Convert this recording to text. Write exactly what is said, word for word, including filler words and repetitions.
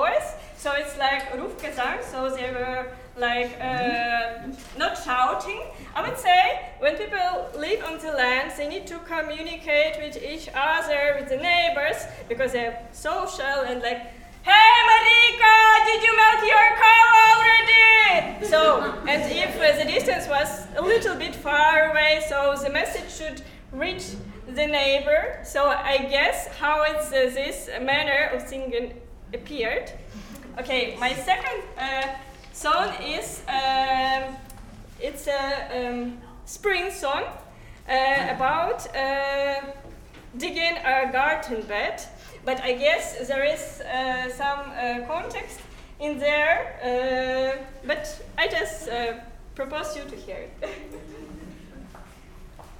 voice, so it's like Rufgesang, so they were like uh, not shouting. I would say when people live on the land, they need to communicate with each other, with the neighbors, because they're social and like, hey Marika, did you milk your cow already? So, and if uh, the distance was a little bit far away, so the message should reach the neighbor. So I guess how it's uh, this manner of singing appeared. Okay, my second uh, song is, um, it's a um, spring song uh, about uh, digging a garden bed. But I guess there is uh, some uh, context in there, uh, but I just uh, propose you to hear it.